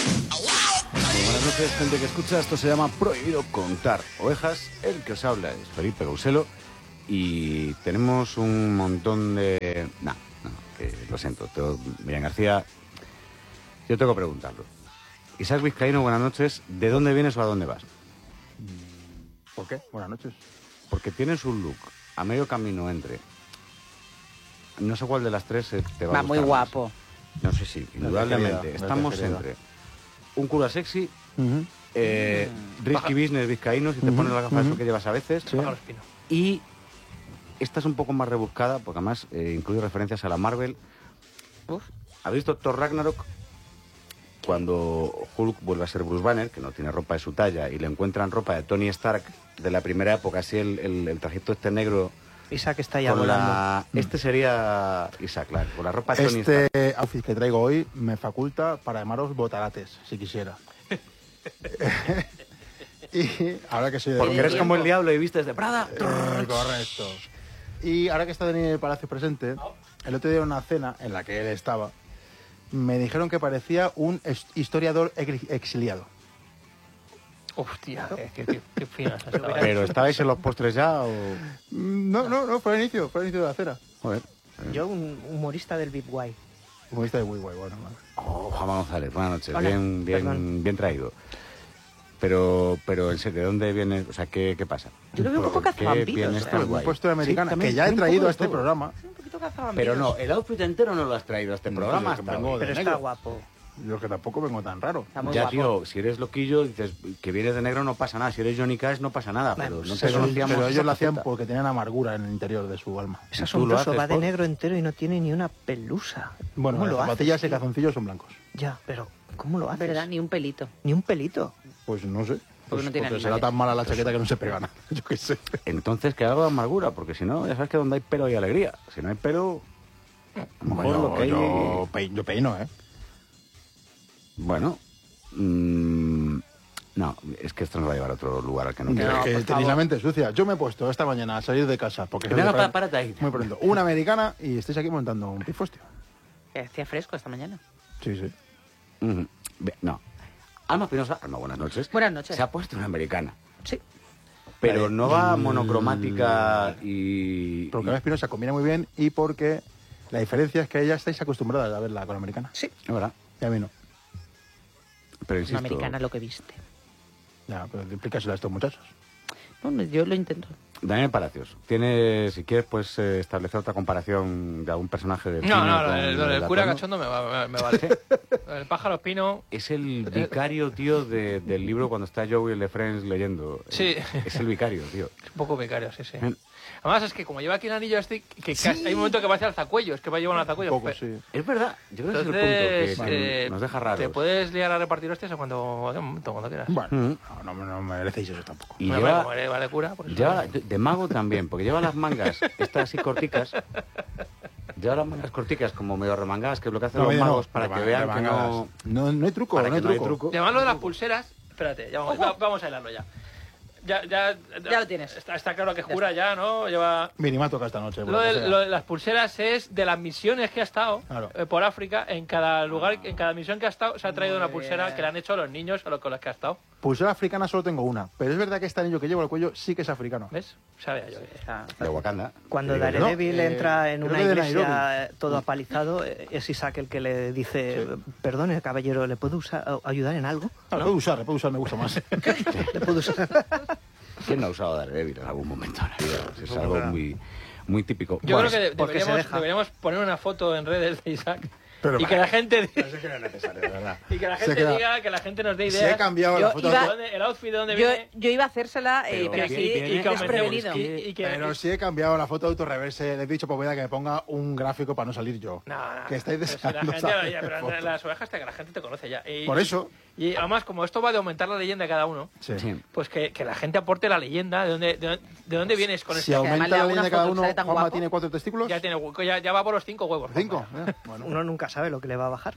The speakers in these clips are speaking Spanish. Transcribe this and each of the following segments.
Buenas noches, gente que escucha. Esto se llama Prohibido Contar Ovejas. El que os habla es Felipe Gauselo. Y tenemos un montón de... No, que lo siento. Miriam García, yo tengo que preguntarlo. Isaac Vizcaíno, buenas noches. ¿De dónde vienes o a dónde vas? ¿Por qué? Buenas noches. Porque tienes un look a medio camino entre... No sé cuál de las tres te va a gustar muy guapo. más. No sé si, indudablemente. Estamos entre un cura sexy, risky business vizcaíno, si te pones la gafa eso que llevas a veces, Sí. y esta es un poco más rebuscada, porque además incluye referencias a la Marvel. ¿Has visto Thor Ragnarok? Cuando Hulk vuelve a ser Bruce Banner, que no tiene ropa de su talla, y le encuentran ropa de Tony Stark de la primera época, así el trajecto este negro. Isaac está ya Con volando. Este sería Isaac, claro, con la ropa de Tony Este Stark. outfit que traigo hoy me faculta para llamaros botarates, si quisiera. Y ahora que soy de... Porque eres como el diablo y vistes de Prada. Correcto. Y ahora que está en el Palacio presente, el otro día en una cena en la que él estaba, me dijeron que parecía un historiador exiliado. Hostia, qué fina esa historia. Pero ¿estabais en los postres ya o...? No, fue al inicio de la cena. Joder. Yo, un humorista del Big Guay. Como está de muy guay, bueno, vale. Oh, Juan González, buenas noches. Hola, Bien traído. Pero en serio, ¿de dónde viene? O sea, ¿qué pasa? Yo lo veo un poco ¿Por qué cazavampiros, vienes ¿eh? tan Me he guay? puesto de americana, Sí, también, que ya he un poco traído de a este todo. programa. Un poquito cazavampiros. Pero no, el outfit entero no lo has traído a este No, programa. yo hasta vengo hoy. de Pero negro. está guapo. Yo que tampoco vengo tan raro. Está muy Ya, guapo. tío, si eres loquillo, dices que vienes de negro no pasa nada. Si eres Johnny Cash no pasa nada. Bueno, Pero no te Pero, conocíamos pero esa ellos lo hacían faceta. porque tenían amargura en el interior de su alma. Es Tú lo asombroso, haces, va de Paul. negro entero y no tiene ni una pelusa. Bueno, ¿Cómo las lo haces, zapatillas y tío? calzoncillos son blancos. Ya, pero ¿cómo lo haces? ¿Verdad? Ni un pelito. Ni un pelito. Pues no sé. Porque no tiene porque ni será nadie. tan mala la chaqueta que no se pega nada. Yo qué sé. Entonces que haga de amargura, porque si no, ya sabes que donde hay pelo hay alegría. Si no hay pelo, a lo mejor lo que hay... yo peino, ¿eh? Bueno, no, es que esto nos va a llevar a otro lugar al que no Que- quiero. que por tenéis favor. la mente sucia. Yo me he puesto esta mañana a salir de casa porque Venga, salgo párate ahí. muy pronto. Una americana y estáis aquí montando un pifostio. Que hacía fresco esta mañana. Sí, sí. No. Alma Pinoza, Alma, buenas noches. Buenas noches. Se ha puesto una americana, Sí. pero Vale. no va monocromática y... Porque Alma Espinosa combina muy bien y porque la diferencia es que ella estáis acostumbradas a verla con americana. Sí. Es verdad, Y a mí no. pero Una insisto... americana lo que viste. Ya, pero explícaselo a estos muchachos. No, yo lo intento. Daniel Palacios, tiene, si quieres, pues establecer otra comparación de algún personaje de... No, lo del cura cachondo me vale. El pájaro espino. Es el vicario, tío, del libro cuando está Joey el de Friends leyendo. Sí. Es el vicario, tío. Es un poco becario, sí. Además, es que como lleva aquí el anillo este, que casi- hay un momento que parece alzacuello, es que va a llevar un alzacuello. Un poco, sí. Es verdad, yo creo que Entonces, es el punto que nos deja raros. te puedes liar a repartir hostias a cuando quieras. Bueno, no merecéis eso tampoco. Y Bueno, lleva, como eres vale cura, pues lleva de mago también, porque lleva las mangas, estas así corticas. Lleva las mangas corticas como medio remangadas, que es lo que hacen los oye, magos para que vean que remangadas. no... No hay truco, para no hay que no hay truco. truco. Y además lo de las pulseras, espérate, ya vamos a hilarlo ya. Ya lo tienes. Está claro que jura ya, ¿no? Lleva... Mínima toca esta noche. por Lo lo que de, sea. lo de las pulseras es de las misiones que ha estado Claro. por África. En cada lugar, en cada misión que ha estado, se ha traído una pulsera que le han hecho a los niños con los que ha estado. Pulsera africana solo tengo una, pero es verdad que este anillo que llevo al cuello sí que es africano. ¿Ves? Sabía yo. De Wakanda. Cuando Te digo que Daredevil no, entra en creo una que de iglesia Nairobi. todo apalizado, es Isaac el que le dice, perdone, caballero, ¿le puedo ayudar en algo? No, lo puedo usar, me gusta más. ¿Le puedo usar? ¿Quién no ha usado Daredevil en algún momento de la vida? Es algo muy típico. Yo Bueno, creo que porque se deja. deberíamos poner una foto en redes de Isaac Pero y que la gente Es que no es necesario, de verdad. y que la Se gente queda- diga, que la gente nos dé Si ideas. he cambiado Yo la foto... iba- El outfit de dónde Yo, viene. yo iba a hacérsela, Pero pero que así viene- y que desprevenido. aumentemos- y que- Pero si he cambiado la foto de autorreverse, le he dicho Poveda que me ponga un gráfico para no salir yo. No. Que estáis Pero si deseando la gente, saber ya, pero fotos. las ovejas que la gente te conoce ya. Y, Por eso... Y además, como esto va de aumentar la leyenda de cada uno, Sí. Sí. pues que la gente aporte la leyenda, de dónde vienes con Si esto. aumenta además le la hago leyenda una de cada foto que uno, sale tan Juanma guapo. tiene 4 testículos. Ya tiene ya va por los 5 huevos. 5. Bueno. Uno nunca sabe lo que le va a bajar.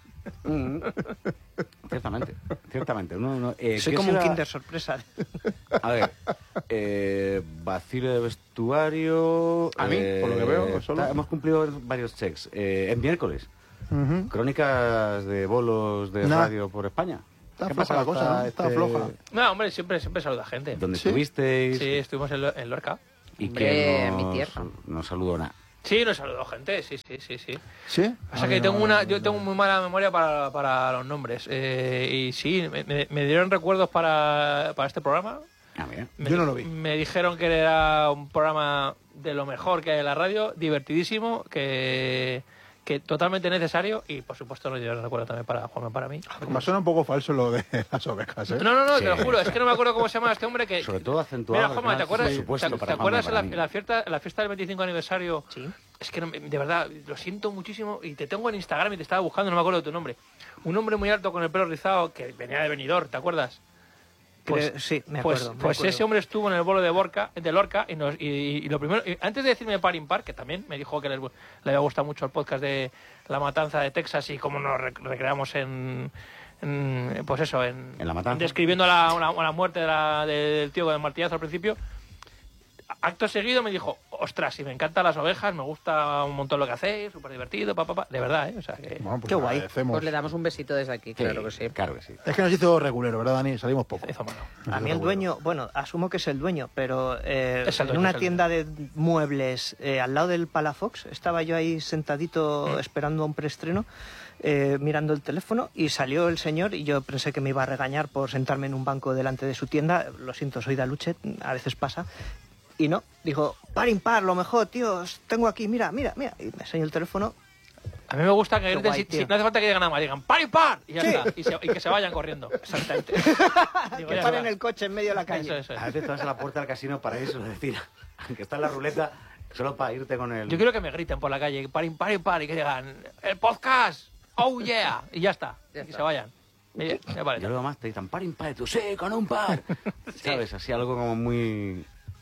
Ciertamente. Soy como un Kinder sorpresa. A ver, vacío de vestuario... A mí, por lo que veo, solo. Hemos cumplido varios checks. Es miércoles. Ujú. Crónicas de bolos de Nah. radio por España. Está ¿Qué floja pasa? la cosa, ¿no? Está floja. No, hombre, siempre saluda gente. ¿Dónde ¿Sí? estuvisteis? Sí, estuvimos en Lorca. ¿Y Hombre, quién en mi tierra. nos saludó? Nada. Sí, nos saludó gente, sí. ¿Sí? Pasa que yo tengo muy mala memoria para los nombres. Y sí, me dieron recuerdos para este programa. Ah, mira. Yo no lo vi. Me dijeron que era un programa de lo mejor que hay en la radio, divertidísimo, que totalmente necesario y, por supuesto, nos dieron recuerdos también para Juanma, para mí. Me suena un poco falso lo de las ovejas, ¿eh? No, Sí. te lo juro, es que no me acuerdo cómo se llama este hombre que... Sobre todo acentuado. Mira, Juanma, ¿te acuerdas, Por supuesto, ¿te para acuerdas Juanma, en para mí. la fiesta del 25 aniversario? Sí. Es que, de verdad, lo siento muchísimo y te tengo en Instagram y te estaba buscando, no me acuerdo de tu nombre. Un hombre muy alto con el pelo rizado que venía de Benidorm, ¿te acuerdas? Sí, me acuerdo. Pues ese hombre estuvo en el bolo de Lorca y lo primero, antes de decirme par impar, que también me dijo que le había gustado mucho el podcast de La Matanza de Texas y cómo nos recreamos en La Matanza. describiendo la muerte del tío con el martillazo al principio. Acto seguido me dijo, ostras, si me encantan las ovejas, me gusta un montón lo que hacéis, súper divertido, de verdad, o sea que... Bueno, pues Qué guay. agradecemos. Pues le damos un besito desde aquí, claro que sí. Claro que sí. Es que nos hizo regulero, ¿verdad, Dani? Salimos poco. hizo malo. A mí el dueño, bueno, asumo que es el dueño, pero Es el dueño, en una es el tienda de muebles al lado del Palafox, estaba yo ahí sentadito esperando a un preestreno, mirando el teléfono y salió el señor y yo pensé que me iba a regañar por sentarme en un banco delante de su tienda. Lo siento, soy Daluche, a veces pasa. Y no, dijo, par impar, lo mejor, tío, tengo aquí, mira. Y me enseñó el teléfono. A mí me gusta que Qué griten, guay, si tío. no hace falta que digan nada más, digan par y par, y ya Sí. está, y que se vayan corriendo. Exactamente. Digo, que ya paren está. el coche en medio de la calle. Eso es. A veces te vas a la puerta del casino para eso, es decir, aunque está en la ruleta, solo para irte con el... Yo quiero que me griten por la calle, par y par, y que digan, el podcast, oh yeah, y ya está, Ya y que está. se vayan. Me vale. Y luego más te dicen par impar, y tú, sí, con un par. ¿Sabes? Así algo como muy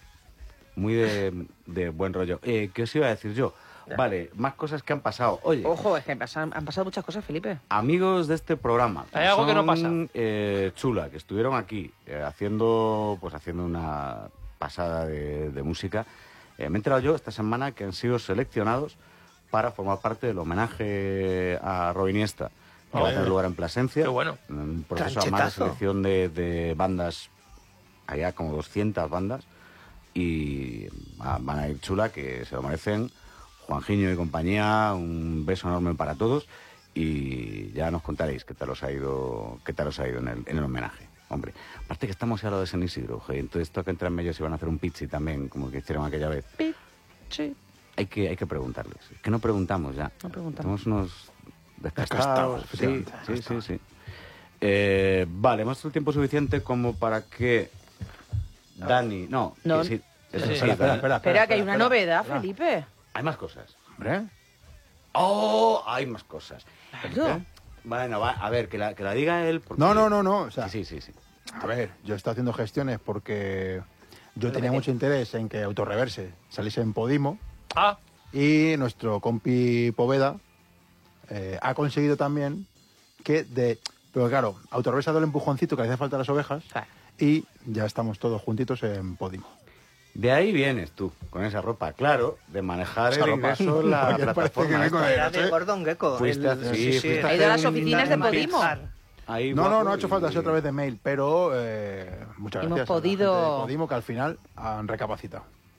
de buen rollo. ¿Qué os iba a decir yo? Vale, más cosas que han pasado. Oye, Ojo, es que han pasado muchas cosas, Felipe. amigos de este programa. Hay algo que no pasa. Chula, que estuvieron aquí haciendo una pasada de música. Me he enterado yo esta semana que han sido seleccionados para formar parte del homenaje a Robin Iniesta, que va a tener lugar en Plasencia. Qué bueno. Un proceso además de Canchetazo. selección de bandas, allá como 200 bandas, y van a ir Chula, que se lo merecen. Juanjiño y compañía, un beso enorme para todos y ya nos contaréis qué tal os ha ido en el homenaje. Hombre, aparte que estamos ya a lo de San Isidro, joder, entonces esto que entra en medio si van a hacer un pizzi también, como que hicieron aquella vez. Sí. Hay que preguntarles. Es que no preguntamos ya. No preguntamos. Somos unos descastados. Descastados, Sí. Vale, hemos tenido tiempo suficiente como para que Dani... No, No. que sí, eso Sí. sí, Espera. Espera, que hay una espera. novedad, Espera. Felipe. Hay más cosas. Hombre, ¡Oh! Hay más cosas. Claro. Bueno, a ver, que la diga él. porque- No. O sea, Sí. a ver, yo estoy haciendo gestiones porque yo tenía mucho interés en que Autorreverse saliese en Podimo Ah, y nuestro compi Poveda ha conseguido también Pero claro, Autorreverse ha dado el empujoncito que le hace falta a las ovejas Claro. y ya estamos todos juntitos en Podimo. De ahí vienes tú, con esa ropa, claro, de manejar Esa el ropa. ingreso en la Porque parece que plataforma. vengo esta. de- Era de ¿sí? Gordon Gecko. Fuiste a- sí, fuiste a Ha ido a las hacer un oficinas de Nine Podimo. Pixar. Ahí, No guapo, ha hecho falta, ha sido y- otra vez de mail, pero muchas Hemos gracias a la podido- gente de Podimo que al final han recapacitado.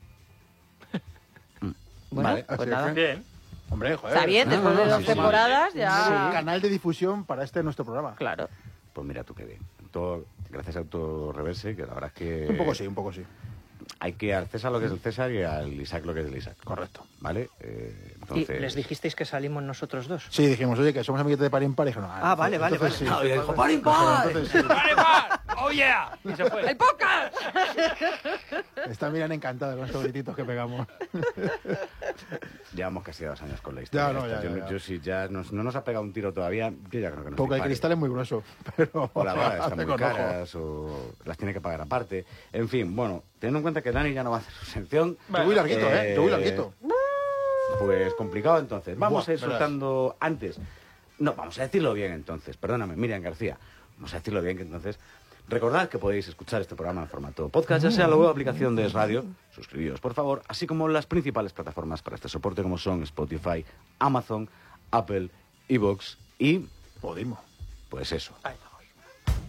Bueno, Vale, pues así nada. que- bien. Hombre, joder. Está bien, después de no, dos sí, temporadas Sí, ya... canal de difusión para nuestro programa. Claro. Pues mira tú qué bien. Gracias a Autorreverse, que la verdad es que... Un poco sí. Hay que al César lo que es el César y al Isaac lo que es el Isaac. Correcto. ¿Vale? Y Entonces... les dijisteis que salimos nosotros dos. Sí, dijimos, oye, que somos amiguetes de par y impar. Y dijeron, Ah, vale. entonces sí. No, y dijo, ¡par impar! Entonces sí. ¡Par y par! ¡Oh yeah! Y se fue. ¡El podcast! Están Miran encantados con estos grititos que pegamos. Llevamos casi 2 años con la historia. Ya, no, esta. ya. Yo sí, ya no nos ha pegado un tiro todavía. Yo ya creo que no Porque soy el padre. cristal es muy grueso. Pero O las balas están hace muy con ojo. caras, o las tiene que pagar aparte. En fin, bueno, teniendo en cuenta que Dani ya no va a hacer su sección... Te voy larguito, Te voy larguito. Pues complicado entonces. Vamos Buah, a ir verás. soltando antes. No, vamos a decirlo bien entonces. Perdóname, Miriam García. Vamos a decirlo bien que entonces... Recordad que podéis escuchar este programa en formato podcast, ya sea la web aplicación de Es Radio, suscribíos por favor, así como las principales plataformas para este soporte como son Spotify, Amazon, Apple, iVoox y... Podimo. Pues eso. Ahí.